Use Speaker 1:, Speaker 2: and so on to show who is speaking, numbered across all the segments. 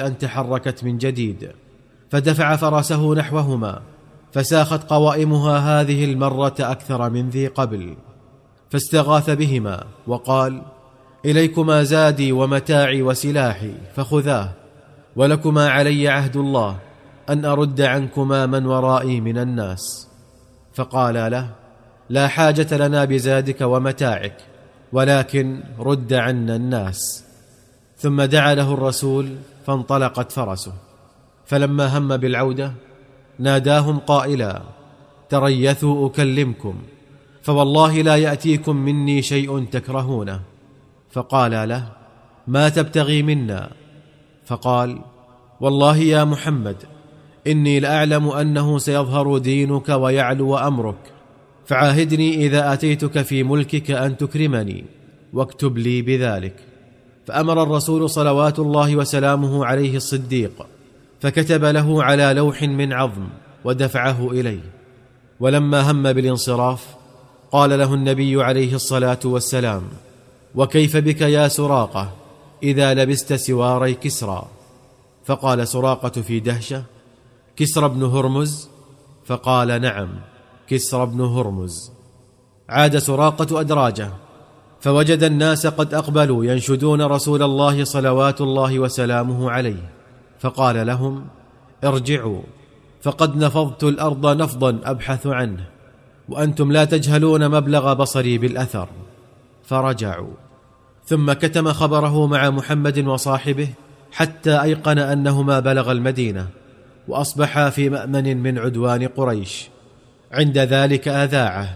Speaker 1: أن تحركت من جديد، فدفع فرسه نحوهما، فساخت قوائمها هذه المرة أكثر من ذي قبل، فاستغاث بهما وقال: إليكما زادي ومتاعي وسلاحي فخذاه، ولكما علي عهد الله أن أرد عنكما من ورائي من الناس. فقال له: لا حاجة لنا بزادك ومتاعك، ولكن رد عنا الناس. ثم دعا له الرسول فانطلقت فرسه، فلما هم بالعودة ناداهم قائلا: تريثوا أكلمكم، فوالله لا يأتيكم مني شيء تكرهونه. فقال له: ما تبتغي منا؟ فقال: والله يا محمد إني لأعلم أنه سيظهر دينك ويعلو أمرك، فعاهدني إذا أتيتك في ملكك أن تكرمني، واكتب لي بذلك. فأمر الرسول صلوات الله وسلامه عليه الصديق، فكتب له على لوح من عظم ودفعه إليه. ولما هم بالانصراف قال له النبي عليه الصلاة والسلام: وكيف بك يا سراقة إذا لبست سواري كسرى؟ فقال سراقة في دهشة: كسرى بن هرمز؟ فقال: نعم، كسرى بن هرمز. عاد سراقة أدراجه، فوجد الناس قد أقبلوا ينشدون رسول الله صلوات الله وسلامه عليه، فقال لهم: ارجعوا، فقد نفضت الأرض نفضا أبحث عنه، وأنتم لا تجهلون مبلغ بصري بالأثر. فرجعوا، ثم كتم خبره مع محمد وصاحبه حتى أيقن أنهما بلغ المدينة، وأصبحا في مأمن من عدوان قريش. عند ذلك أذاعه،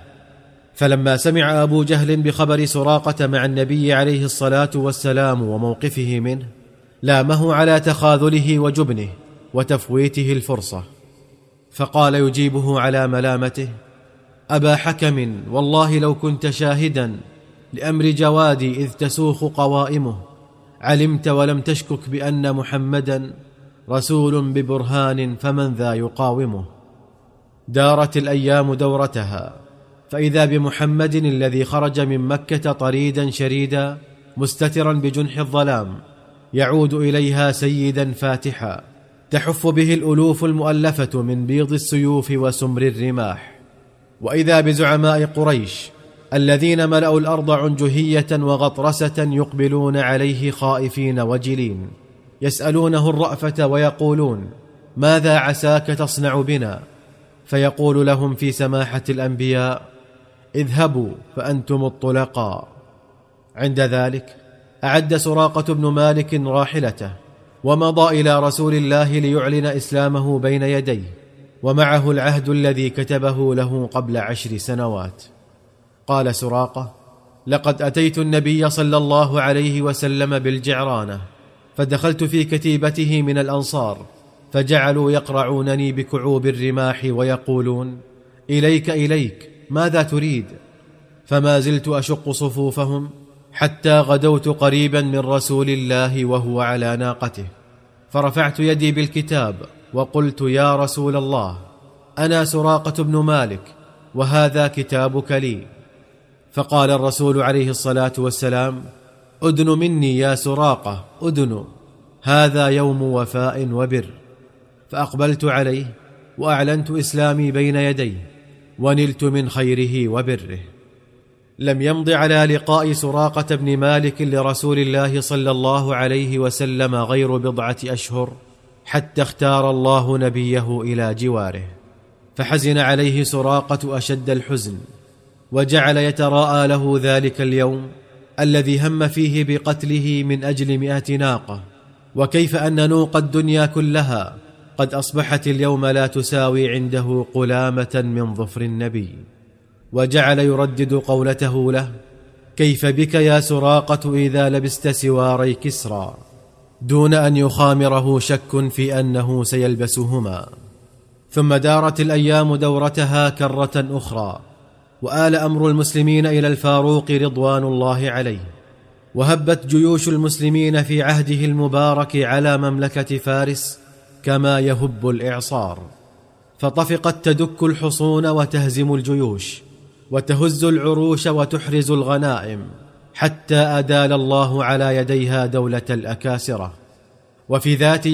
Speaker 1: فلما سمع أبو جهل بخبر سراقة مع النبي عليه الصلاة والسلام وموقفه منه، لامه على تخاذله وجبنه وتفويته الفرصة، فقال يجيبه على ملامته: أبا حكم، والله لو كنت شاهدا لأمر جوادي إذ تسوخ قوائمه، علمت ولم تشكك بأن محمدا رسول ببرهان، فمن ذا يقاومه. دارت الأيام دورتها، فإذا بمحمد الذي خرج من مكة طريدا شريدا مستترا بجنح الظلام، يعود إليها سيدا فاتحا، تحف به الألوف المؤلفة من بيض السيوف وسمر الرماح. وإذا بزعماء قريش الذين ملأوا الأرض عنجهية وغطرسة يقبلون عليه خائفين وجلين، يسألونه الرأفة ويقولون: ماذا عساك تصنع بنا؟ فيقول لهم في سماحة الأنبياء: اذهبوا فأنتم الطلقاء. عند ذلك أعد سراقة بن مالك راحلته، ومضى إلى رسول الله ليعلن إسلامه بين يديه، ومعه العهد الذي كتبه له قبل 10 سنوات. قال سراقة: لقد أتيت النبي صلى الله عليه وسلم بالجعرانة، فدخلت في كتيبته من الأنصار، فجعلوا يقرعونني بكعوب الرماح ويقولون: إليك إليك، ماذا تريد؟ فما زلت أشق صفوفهم حتى غدوت قريبا من رسول الله وهو على ناقته، فرفعت يدي بالكتاب وقلت: يا رسول الله، أنا سراقة بن مالك، وهذا كتابك لي. فقال الرسول عليه الصلاة والسلام: أدن مني يا سراقة، أدن، هذا يوم وفاء وبر. فأقبلت عليه وأعلنت إسلامي بين يديه، ونلت من خيره وبره. لم يمض على لقاء سراقة بن مالك لرسول الله صلى الله عليه وسلم غير 4 أشهر حتى اختار الله نبيه إلى جواره، فحزن عليه سراقة أشد الحزن، وجعل يتراءى له ذلك اليوم الذي هم فيه بقتله من أجل 100 ناقة، وكيف أن نوق الدنيا كلها قد أصبحت اليوم لا تساوي عنده قلامة من ظفر النبي. وجعل يردد قولته له: كيف بك يا سراقة إذا لبست سواري كسرى، دون أن يخامره شك في أنه سيلبسهما. ثم دارت الأيام دورتها كرة أخرى، وآل أمر المسلمين إلى الفاروق رضوان الله عليه، وهبت جيوش المسلمين في عهده المبارك على مملكة فارس كما يهب الإعصار، فطفقت تدك الحصون وتهزم الجيوش، وتهز العروش وتحرز الغنائم، حتى أدال الله على يديها دولة الأكاسرة. وفي ذات